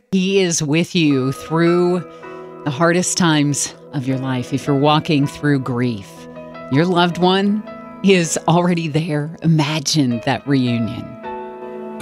He is with you through the hardest times of your life. If you're walking through grief, your loved one is already there. Imagine that reunion.